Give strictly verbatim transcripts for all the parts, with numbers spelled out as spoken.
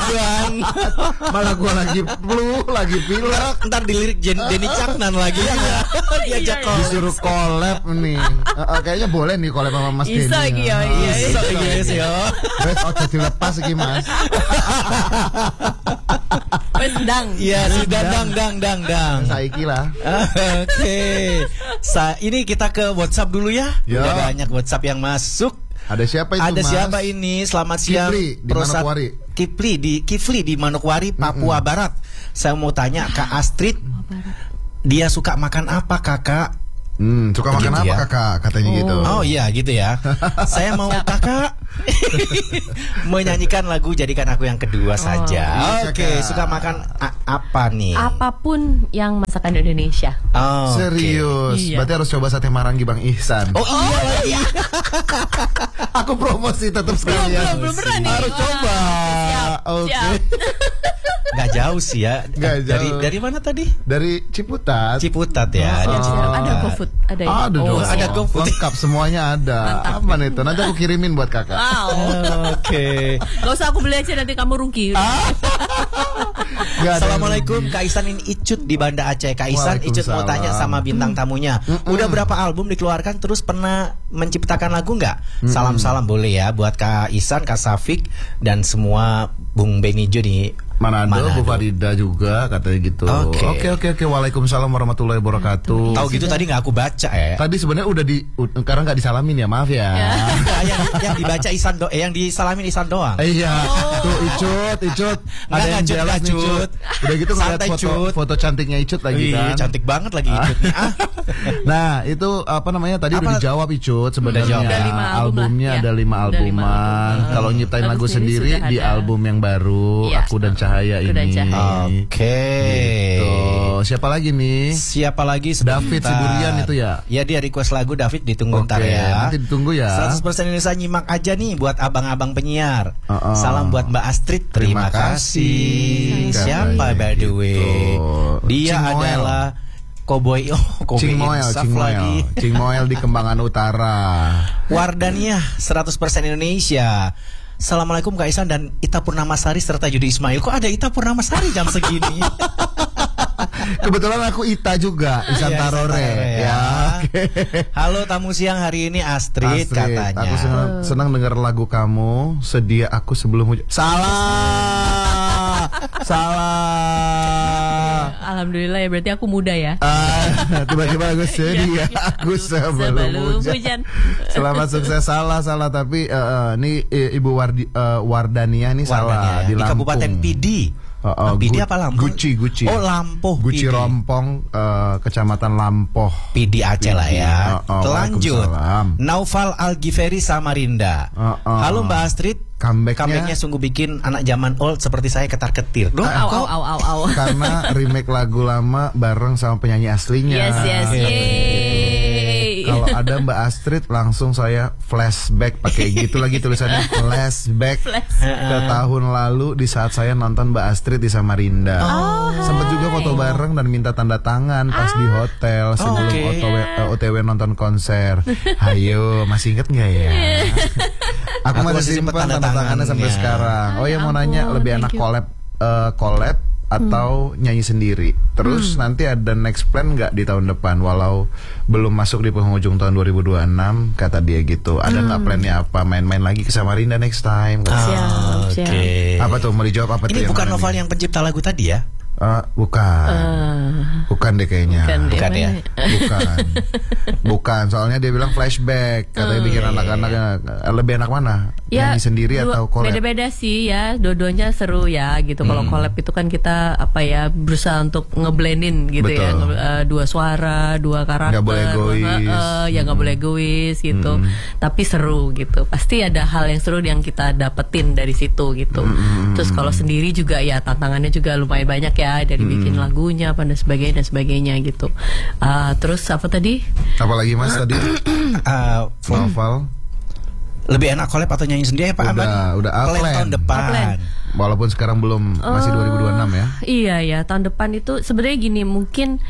Bang. Malah gua lagi flu, lagi pilek. Ntar dilirik Jen, Denny Caknan lagi ya. Diajak collab. Disuruh collab nih. Uh, uh, kayaknya boleh nih collab sama Mas Denny. Iso iki ya. Iso guys ya. Wes ojo dilepas iki Mas. Wes dang. Iya, sudah dang dang dang dang. Saiki lah. Oke. Sa ini kita ke WhatsApp dulu ya. Ya. Udah banyak WhatsApp yang masuk. Ada siapa itu Ada Mas? siapa ini? Selamat siang. Kifli di Prosat- Manokwari. Kifli di Kifli di Manokwari, Papua Mm-mm. Barat. Saya mau tanya Kak Astrid, dia suka makan apa Kakak? Hmm, suka makan Gitu apa ya? Kakak? Katanya Oh. gitu. Oh iya gitu ya. Saya mau Kakak menyanyikan lagu Jadikan Aku Yang Kedua saja. Iya, Oke, Kakak. suka makan a- apa nih? Apapun yang masakan Indonesia. Oh, oke. Serius. Iya. Berarti harus coba sate Marangi Bang Ihsan. Oh iya lagi. Aku promosi tetap sekalian. belum, belum pernah nih. Harus Wah, coba. siap, Oke. siap. Nggak jauh sih ya. Nggak Dari jauh. dari mana tadi? Dari Ciputat. Ciputat ya. Oh. Dia Ciputat. Ada GoFood, ada ya? Ada Oh, dong. ada GoFood. Lengkap semuanya ada. Apa nih itu? Nanti aku kirimin buat Kakak. Wow. Oke. Gak usah aku beli aja nanti kamu rugi. Nggak ada yang Assalamualaikum rugi. Kak Isan, ini Icut di Banda Aceh. Kak Isan, Icut mau tanya sama bintang tamunya. Udah berapa album dikeluarkan, terus pernah menciptakan lagu nggak? Salam-salam boleh ya buat Kak Isan, Kak Safik dan semua Bung Benijo di Manado, Manado. Bu Farida juga katanya gitu. Oke. Oke oke oke. Waalaikumsalam warahmatullahi wabarakatuh. Tahu gitu tadi nggak aku baca ya. Tadi sebenarnya udah di u- karena nggak disalamin ya, maaf ya. yang, yang dibaca Isan do, eh, yang disalamin Isan doang. Eh, Iya, tuh Icut, Icut. Nggak, Ada yang nggak, Cut, jelas nggak, nih, Cut. Cut. Udah gitu ngeliat Santai, foto Cut. foto cantiknya Icut lagi Wih, kan. cantik banget lagi Icut nih. Ah. Nah, itu apa namanya? Tadi udah Apa? dijawab Icut sebenarnya. Udah jawab. Ada lima album Albumnya lah, ya. ada lima Ada lima albuman. album. Kalau nyiptain Lagu lagu sendiri sendiri sudah di ada. album yang baru, Iya. Aku dan Cahaya Aku dan ini. Cahaya. Oke. Gitu. Siapa lagi nih? Siapa lagi? Sebentar. David Siburian itu ya? Ya, dia request lagu David, ditunggu Oke, ntar ya. nanti ditunggu ya. seratus persen Indonesia nyimak aja nih buat abang-abang penyiar. Uh-uh. Salam buat Mbak Astrid. Terima, Terima kasih. kasih. Siapa by the way? Gitu. Dia Cing Moel. adalah Cowboy. Oh, Cowboy Cing Moel, Insaf Cing lagi. Moel, Cing Moel di Kembangan Utara. Wardania seratus persen Indonesia. Assalamualaikum Kak Isan dan Ita Purnamasari serta Yudi Ismail. Kok ada Ita Purnamasari jam segini? Kebetulan aku Ita juga, Isan Iya, Tarore Isan Tarore, ya. ya. Oke. Halo tamu siang hari ini Astrid, katanya. Aku senang, senang dengar lagu kamu. Sedia aku sebelum hujan. Salah, salah. Alhamdulillah ya, berarti aku muda ya. Ah, tiba-tiba aku sedia aku sebelum, Sebelum hujan. hujan. Selamat sukses. Salah, salah. Tapi eh, eh, ini eh, Ibu Wardi, eh, Wardania ini Wardania, salah di di Lampung. Kabupaten Pidi. Oh, oh, Ah, Pidi Gu- apa Lampung? Guci, Guci. Oh, Lampoh, Guci Pidi. Rompong, eh, Kecamatan Lampoh. Pidi Aceh lah ya. Oh, oh, Lanjut. Waalaikumsalam. Naufal Al-Ghifari Samarinda. Oh, oh. Halo Mbak Astrid. Comebacknya- Comebacknya sungguh bikin anak zaman old seperti saya ketar-ketir. Duh, Au, kok au, au, au, au. Karena remake lagu lama bareng sama penyanyi aslinya. Yes, yes, yeay. Kalau ada Mbak Astrid langsung saya flashback pakai gitu lagi tulisannya flashback Flash. ke tahun lalu di saat saya nonton Mbak Astrid di Samarinda. Oh, Sempat juga foto bareng dan minta tanda tangan pas di hotel sebelum oke. O T W, eh, O T W nonton konser. Hayo, masih inget nggak ya? Aku, Aku masih masih simpan simpen tanda tanda tangannya sampai tangannya. sekarang. Oh ya, mau ampun, nanya lebih thank enak you. collab eh, collab atau nyanyi sendiri. Terus nanti ada next plan nggak di tahun depan? Walau belum masuk di penghujung tahun dua ribu dua puluh enam, kata dia gitu. Ada nggak plannya apa? Main-main lagi ke Samarinda next time? kata. Siap, siap. Oke. Apa tuh? Mau dijawab apa tuh? Ini yang bukan mana Noval nih? yang pencipta lagu tadi ya? Eh, bukan. Eh, Bukan deh kayaknya. bukan deh, Bukan ya? mana? Bukan. Bukan, soalnya dia bilang flashback. Katanya bikin anak-anaknya lebih enak mana? Ya, Nyanyi sendiri dua- atau collab? beda-beda sih ya, dua-duanya seru ya gitu. Kalau collab itu kan kita apa ya, berusaha untuk ngeblendin gitu ya, Betul. nge- eh, dua suara, dua karakter. Nggak boleh egois. Eh, eh, ya nggak boleh egois gitu. Tapi seru gitu. Pasti ada hal yang seru yang kita dapetin dari situ gitu. Terus kalau sendiri juga ya tantangannya juga lumayan banyak ya, dari bikin lagunya apa dan sebagainya dan sebagainya gitu. Ah, terus apa tadi? Apalagi Mas tadi? Eh, Novel. lebih enak collab atau nyanyi sendiri Pak Aman? Udah, udah Collab outline. tahun depan. Outline. Walaupun sekarang belum masih dua ribu dua puluh enam ya. Iya ya, tahun depan itu sebenarnya gini, mungkin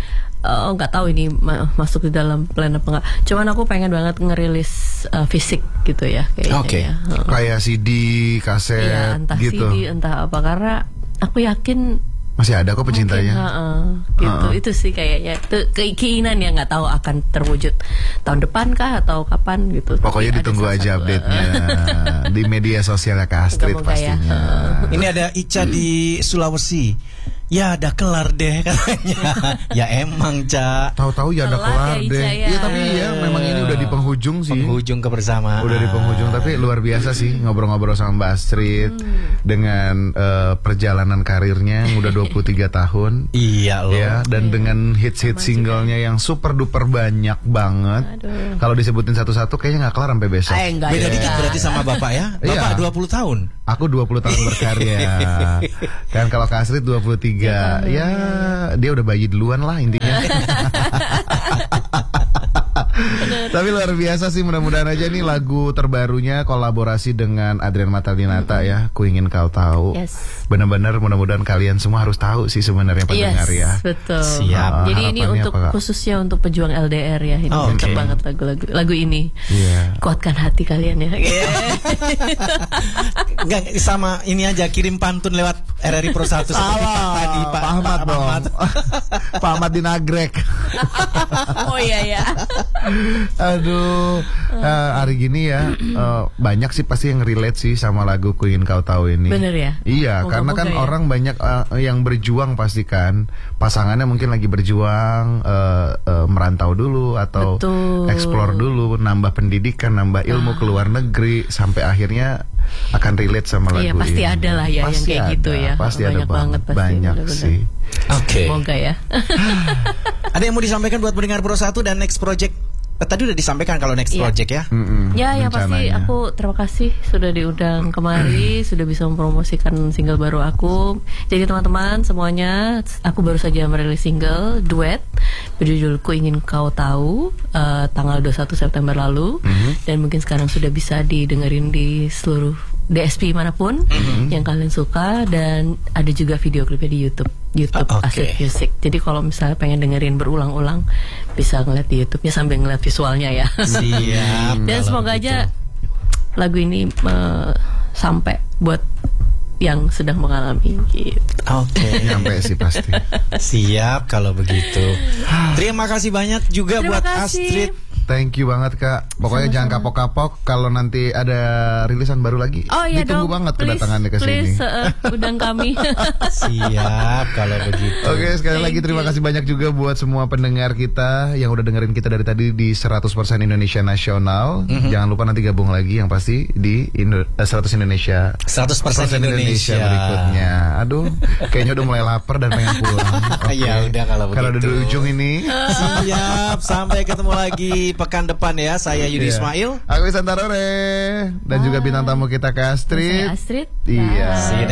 uh, nggak tahu ini ma- masuk di dalam plan apa enggak. Cuman aku pengen banget ngerilis uh, fisik gitu ya kayaknya. Oke. Ya. Uh. Kayak C D, kaset Iya, entah gitu. C D, entah apa, karena aku yakin Masih ada kok pecintanya. mungkin, uh-uh, gitu. Uh-uh. Itu sih kayaknya itu ke- keinginan yang nggak tahu akan terwujud tahun depan kah atau kapan gitu. Pokoknya Tapi ada ditunggu salah aja satu, update-nya di media sosialnya Kak Astrid Moga-moga ya. pastinya. Ini ada Ica di Sulawesi. Ya udah kelar deh katanya. Ya emang, Ca. Tahu-tahu ya ada Telat kelar ya, Ica, deh. ya. Iya tapi ya memang ini udah di penghujung sih. Penghujung kebersamaan. Udah di penghujung, tapi luar biasa sih ngobrol-ngobrol sama Mbak Astrid Hmm. dengan eh, perjalanan karirnya yang udah dua puluh tiga tahun. Iya loh. Ya, dan dengan hits-hits singlenya yang super duper banyak banget. Aduh. Kalau disebutin satu-satu kayaknya nggak kelar sampai besok. Eh, enggak Beda juga. dikit berarti sama Bapak ya. Bapak Iya. dua puluh tahun. Aku dua puluh tahun berkarya. Kan kalau Kak Astrid dua puluh tiga. Ya, dia udah bayi duluan lah intinya. Tapi luar biasa sih, mudah-mudahan aja nih lagu terbarunya kolaborasi dengan Adrian Mata-Dinata ya, Ku Ingin Kau Tahu. Yes. Benar-benar mudah-mudahan kalian semua harus tahu sih sebenarnya pendengar Yes, ya. betul. Siap. Ah, Jadi ini harapannya untuk apa, Kak? khususnya untuk pejuang L D R ya. Ini Oh, mantap oke. banget lagu-lagu lagu ini. Iya. Kuatkan hati kalian ya. Enggak, sama ini aja kirim pantun lewat R R I Pro satu seperti Pak tadi Pak Pak Ahmad Pak dong. Ahmad. Pak Ahmad di Nagrek. Oh iya ya. Aduh, eh, hari gini ya eh, banyak sih pasti yang relate sih sama lagu Ku Ingin Kau Tahu ini. Bener ya? Iya, Moga-moga karena kan ya. orang banyak eh, yang berjuang pasti kan, pasangannya mungkin lagi berjuang eh, eh, merantau dulu atau Betul. explore dulu, nambah pendidikan, nambah ilmu ke luar negeri, sampai akhirnya akan relate sama lagu Iya, ini. pasti ada lah ya yang Pasti kayak gitu ada, ya. Pasti Banyak ada banget pasti, banyak bener-bener. sih. Oke. Semoga ya. Ada yang mau disampaikan buat pendengar Pro satu dan next project? Eh, tadi udah disampaikan kalau next Iya. project ya. Mm-mm, Ya, yang pasti rencananya. aku terima kasih sudah diundang kemari, sudah bisa mempromosikan single baru aku. Jadi teman-teman semuanya, aku baru saja merilis single duet berjudul Ku Ingin Kau Tahu eh, tanggal dua puluh satu September lalu, dan mungkin sekarang sudah bisa didengerin di seluruh D S P manapun yang kalian suka, dan ada juga video klipnya di YouTube. YouTube Ah, oke. Astrid Music. Jadi kalau misalnya pengen dengerin berulang-ulang bisa ngeliat di YouTube-nya sambil ngeliat visualnya ya. Siap. Dan kalau semoga begitu. aja lagu ini eh, sampai buat yang sedang mengalami gitu. Oke. Nyampe sih pasti. Siap kalau begitu. Terima kasih banyak juga Terima buat kasih. Astrid. Thank you banget Kak. Pokoknya jangan kapok-kapok kalau nanti ada rilisan baru lagi. Oh iya Ditunggu dong. banget Please, kedatangannya ke sini. Please, uh, undang kami. Siap kalau begitu. Oke, sekali Thank lagi terima you. kasih banyak juga buat semua pendengar kita yang udah dengerin kita dari tadi di seratus persen Indonesia Nasional. Jangan lupa nanti gabung lagi yang pasti di Indo- eh, seratus Indonesia. seratus persen Indonesia. berikutnya. Aduh, kayaknya udah mulai lapar dan pengen pulang. Oke. Ya udah kalau Kalau udah begitu. di ujung ini. Siap, sampai ketemu lagi pekan depan ya. Saya Yudi Iya. Ismail. Aku Isan Tarore. Dan juga bintang tamu kita Kak Astrid. Saya Astrid. Iya. See you